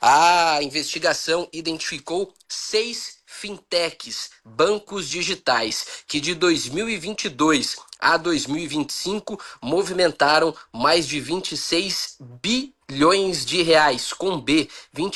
A investigação identificou 6 fintechs, bancos digitais, que de 2022 a 2025 movimentaram mais de 26 bilhões de reais, com B,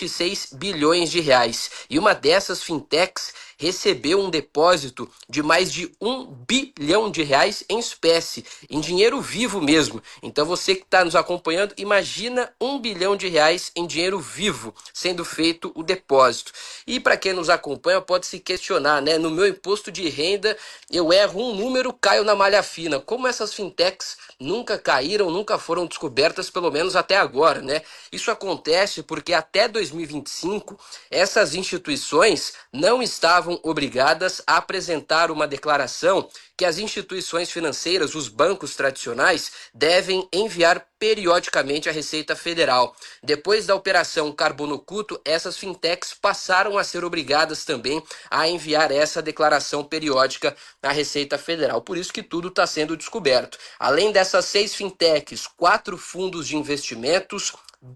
26 bilhões de reais. E uma dessas fintechs recebeu um depósito de mais de 1 bilhão de reais em espécie, em dinheiro vivo mesmo. Então você que está nos acompanhando, imagina 1 bilhão de reais em dinheiro vivo sendo feito o depósito. E para quem nos acompanha pode se questionar, né? No meu imposto de renda eu erro um número, caio na malha fina. Como essas fintechs nunca caíram, nunca foram descobertas, pelo menos até agora, né? Isso acontece porque até 2025 essas instituições não estavam obrigadas a apresentar uma declaração que as instituições financeiras, os bancos tradicionais, devem enviar periodicamente à Receita Federal. Depois da operação Carbono Oculto, essas fintechs passaram a ser obrigadas também a enviar essa declaração periódica à Receita Federal. Por isso que tudo está sendo descoberto. Além dessas 6 fintechs, 4 fundos de investimentos,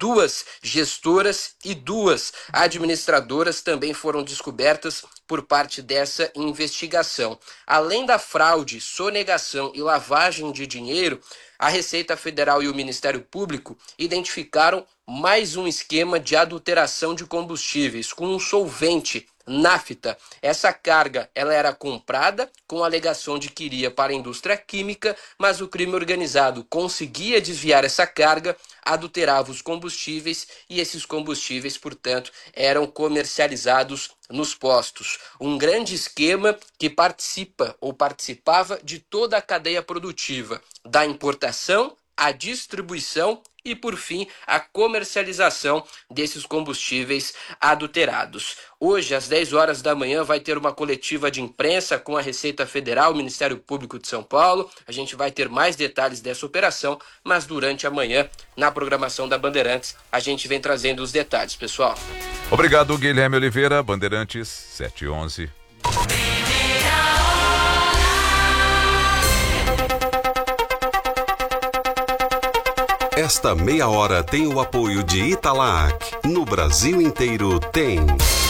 2 gestoras e 2 administradoras também foram descobertas por parte dessa investigação. Além da fraude, sonegação e lavagem de dinheiro, a Receita Federal e o Ministério Público identificaram mais um esquema de adulteração de combustíveis com um solvente, nafta. Essa carga ela era comprada com a alegação de que iria para a indústria química, mas o crime organizado conseguia desviar essa carga, adulterava os combustíveis e esses combustíveis, portanto, eram comercializados nos postos. Um grande esquema que participa ou participava de toda a cadeia produtiva, da importação à distribuição e, por fim, a comercialização desses combustíveis adulterados. Hoje, às 10 horas da manhã, vai ter uma coletiva de imprensa com a Receita Federal, o Ministério Público de São Paulo. A gente vai ter mais detalhes dessa operação, mas durante a manhã, na programação da Bandeirantes, a gente vem trazendo os detalhes, pessoal. Obrigado, Guilherme Oliveira, Bandeirantes 711. Esta meia hora tem o apoio de Italac. No Brasil inteiro tem.